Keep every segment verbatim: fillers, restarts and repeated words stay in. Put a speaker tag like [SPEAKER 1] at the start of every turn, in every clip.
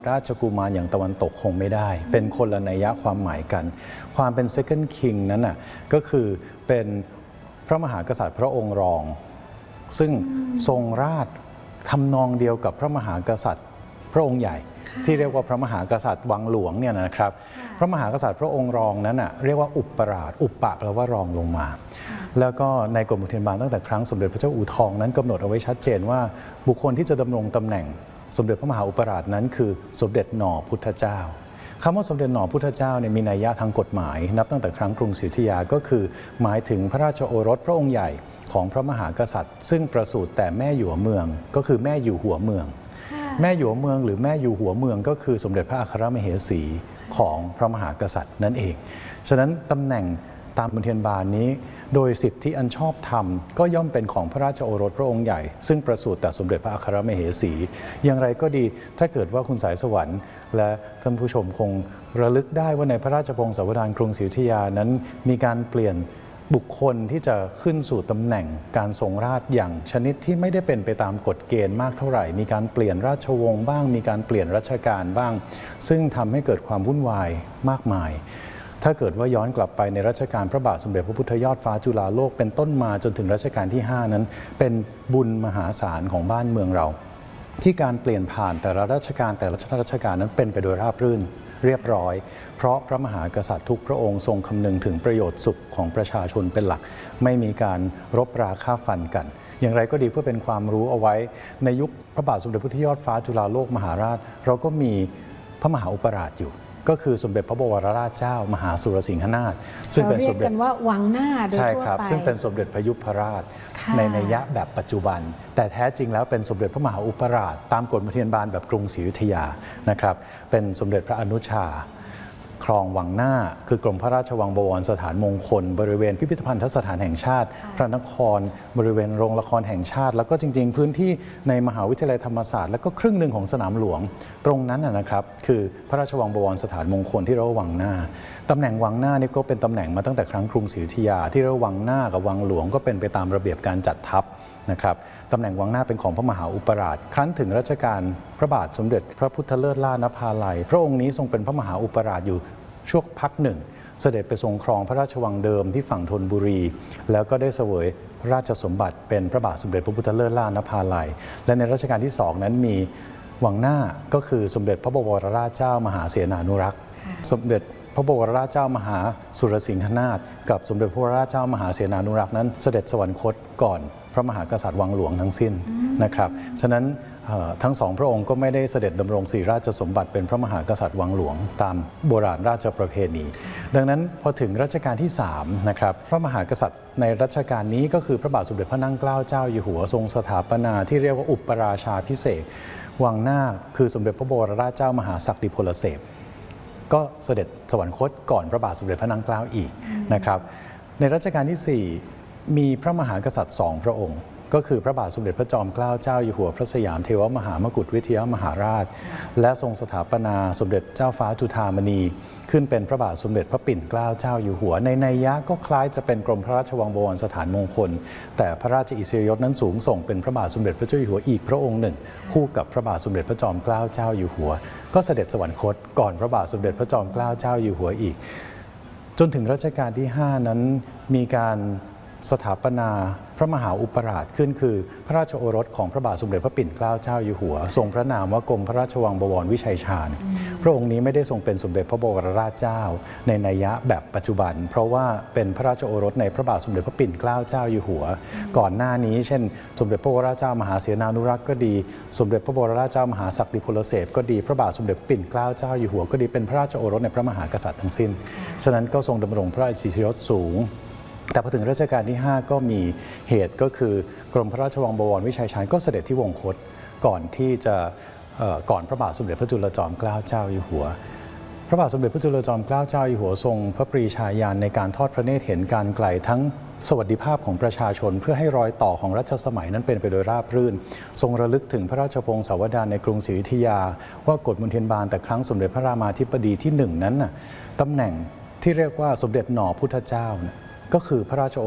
[SPEAKER 1] ราชกุมารอย่างตะวันตกคงไม่ได้เป็นคนละนัยยะความหมายกันความเป็น second king นั้นน่ะก็คือเป็นพระมหากษัตริย์พระองค์รองซึ่งทรงราชทำนองเดียวกับพระมหากษัตริย์พระองค์ใหญ่ที่เรียกว่าพระมหากษัตริย์วังหลวงเนี่ยนะครับพระมหากษัตริย์พระองค์รองนั้นน่ะเรียกว่าอุปราชอุปปะแปลว่ารองลงมาแล้วก็ในกฎอุทยานบาลตั้งแต่ครั้งสมเด็จพระเจ้าอู่ทองนั้นกำหนดเอาไว้ชัดเจนว่าบุคคลที่จะดำรงตำแหน่งสมเด็จพระมหาอุปราชนั้นคือสมเด็จหน่อพุทธเจ้าคำว่าสมเด็จหน่อพุทธเจ้าเนี่ยมีนัยยะทางกฎหมายนับตั้งแต่ครั้งกรุงศรีอยุธยาก็คือหมายถึงพระราชโอรสพระองค์ใหญ่ของพระมหากษัตริย์ซึ่งประสูติแต่แม่อยู่หัวเมืองก็คือแม่อยู่หัวเมืองแม่อยู่หัวเมืองหรือแม่อยู่หัวเมืองก็คือสมเด็จพระอัครมเหสีของพระมหากษัตริย์นั่นเองฉะนั้นตำแหน่งตามอุทยานบาลนี้โดยสิทธิอันชอบธรรมก็ย่อมเป็นของพระราชโอรสพระองค์ใหญ่ซึ่งประสูติแต่สมเด็จพระอัครมเหสีอย่างไรก็ดีถ้าเกิดว่าคุณสายสวรรค์และท่านผู้ชมคงระลึกได้ว่าในพระราชพงศาวดารกรุงศรีอยุธยานั้นมีการเปลี่ยนบุคคลที่จะขึ้นสู่ตำแหน่งการทรงราชอย่างชนิดที่ไม่ได้เป็นไปตามกฎเกณฑ์มากเท่าไหร่มีการเปลี่ยนราชวงศ์บ้างมีการเปลี่ยนรัชกาลบ้างซึ่งทำให้เกิดความวุ่นวายมากมายถ้าเกิดว่าย้อนกลับไปในรัชกาลพระบาทสมเด็จพระพุทธยอดฟ้าจุฬาโลกเป็นต้นมาจนถึงรัชกาลที่ห้านั้นเป็นบุญมหาศาลของบ้านเมืองเราที่การเปลี่ยนผ่านแต่ละรัชกาลแต่ละรัชกาลนั้นเป็นไปโดยราบรื่นเรียบร้อยเพราะพระมหากษัตริย์ทุกพระองค์ทรงคำนึงถึงประโยชน์สุขของประชาชนเป็นหลักไม่มีการรบราฆ่าฟันกันอย่างไรก็ดีเพื่อเป็นความรู้เอาไว้ในยุคพระบาทสมเด็จพระพุทธยอดฟ้าจุฬาโลกมหาราชเราก็มีพระมหาอุปราชอยู่ก็คือสมเด็จพระบวรราชเจ้ามหาสุรสิงหนาถ
[SPEAKER 2] ซึ่งเป็นสมเด็จกันว่าวังหน้าโดยทั่วไปใช่ครับ
[SPEAKER 1] ซึ่งเป็นสมเด็จพระยุพราชในนัยยะแบบปัจจุบันแต่แท้จริงแล้วเป็นสมเด็จพระมหาอุปราชตามกฎอุทยานบาลแบบกรุงศรีอยุธยานะครับเป็นสมเด็จพระอนุชาครองวังหน้าคือกรมพระราชวังบวรสถานมงคลบริเวณพิพิธภัณฑสถานแห่งชาติพระนครบริเวณโรงละครแห่งชาติแล้วก็จริงๆพื้นที่ในมหาวิทยาลัยธรรมศาสตร์แล้วก็ครึ่งหนึ่งของสนามหลวงตรงนั้นนะครับคือพระราชวังบวรสถานมงคลที่เรียกว่าวังหน้าตำแหน่งวังหน้านี่ก็เป็นตำแหน่งมาตั้งแต่ครั้งกรุงศรีอยุธยาที่เรียกว่าวังหน้ากับวังหลวงก็เป็นไปตามระเบียบการจัดทัพนะครับตำแหน่งวังหน้าเป็นของพระมหาอุปราชครั้นถึงรัชกาลพระบาทสมเด็จพระพุทธเลิศล่านภาลัยพระองค์นี้ทรงเป็นพระมหาอุปราชอยู่ช่วงพักหนึ่งเสด็จไปทรงครองพระราชวังเดิมที่ฝั่งธนบุรีแล้วก็ได้เสวยราชสมบัติเป็นพระบาทสมเด็จพระพุทธเลิศล่านภาลัยและในรัชกาลที่สองนั้นมีวังหน้าก็คือสมเด็จพระบวรราชเจ้ามหาเสนานุรักษ์สมเด็จพระบวรราชเจ้ามหาสุรสิงหนาถกับสมเด็จพระวรราชเจ้ามหาเสนานุรักษ์นั้นเสด็จสวรรคตก่อนพระมหากษัตริย์วังหลวงทั้งสิ้นนะครับฉะนั้นทั้งสองพระองค์ก็ไม่ได้เสด็จดำรงศรีราชสมบัติเป็นพระมหากษัตริย์วังหลวงตามโบราณราชประเพณีดังนั้นพอถึงรัชกาลที่สามนะครับพระมหากษัตริย์ในรัชกาลนี้ก็คือพระบาทสมเด็จพระนั่งเกล้าเจ้าอยู่หัวทรงสถาปนาที่เรียกว่าอุปราชาภิเษกวังหน้าคือสมเด็จพระบวรราชเจ้ามหาศักดิพลเสพก็เสด็จสวรรคตก่อนพระบาทสมเด็จพระนั่งเกล้าอีกนะครับในรัชกาลที่สี่มีพระมหากษัตริย์สองพระองค์ก็คือพระบาทสมเด็จพระจอมเกล้าเจ้าอยู่หัวพระสยามเทวมหามกุฏวิทยามหาราชและทรงสถาปนาสมเด็จเจ้าฟ้าจุฑามณีขึ้นเป็นพระบาทสมเด็จพระปิ่นเกล้าเจ้าอยู่หัวในนัยยะก็คล้ายจะเป็นกรมพระราชวังบวรสถานมงคลแต่พระราชอิสริยยศนั้นสูงส่งเป็นพระบาทสมเด็จพระเจ้าอยู่หัวอีกพระองค์หนึ่งคู่กับพระบาทสมเด็จพระจอมเกล้าเจ้าอยู่หัวก็เสด็จสวรรคตก่อนพระบาทสมเด็จพระจอมเกล้าเจ้าอยู่หัวอีกจนถึงรัชกาลที่ห้านั้นมีการสถาปนาพระมหาอุปราชขึ้นคือพระราชโอรสของพระบาทสมเด็จพระปิ่นเกล้าเจ้าอยู่หัวทรงพระนามว่ากรมพระราชวังบวรวิชัยชาญพระองค์นี้ไม่ได้ทรงเป็นสมเด็จพระบวรราชเจ้าในนัยยะแบบปัจจุบันเพราะว่าเป็นพระราชโอรสในพระบาทสมเด็จพระปิ่นเกล้าเจ้าอยู่หัวก่อนหน้านี้เช่นสมเด็จพระวรราชเจ้ามหาเสนานุรักษ์ก็ดีสมเด็จพระบวรราชเจ้ามหาศักดิพลเสพก็ดีพระบาทสมเด็จปิ่นเกล้าเจ้าอยู่หัวก็ดีเป็นพระราชโอรสในพระมหากษัตริย์ทั้งสิ้นฉะนั้นก็ทรงดำรงพระอิสริยยศสูงแต่พอถึงรัชกาลที่ห้าก็มีเหตุก็คือกรมพระราชวังบวรวิชัยชาญก็เสด็จที่วงคตก่อนที่จะก่อนพระบาทสมเด็จพระจุลจอมเกล้าเจ้าอยู่หัวพระบาทสมเด็จพระจุลจอมเกล้าเจ้าอยู่หัวทรงพระปรีชาญาณในการทอดพระเนตรเห็นการไกลทั้งสวัสดิภาพของประชาชนเพื่อให้รอยต่อของรัชสมัยนั้นเป็นไปโดยราบรื่นทรงระลึกถึงพระราชพงศาวดารในกรุงศรีอยุธยาว่ากฎมนเทียนบานแต่ครั้งสมเด็จพระรามาธิบดีที่หนึ่งนั้นน่ะตำแหน่งที่เรียกว่าสมเด็จหน่อพุทธเจ้าก็คือพระราชโอรสพ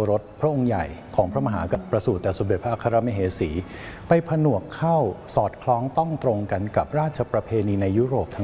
[SPEAKER 1] ระองค์ใหญ่ของพระมหากษัตริย์ประสูติแต่สมเด็จพระอัครมเหสี ไปผนวกเข้าสอดคล้องต้องตรงกันกับราชประเพณีในยุโรป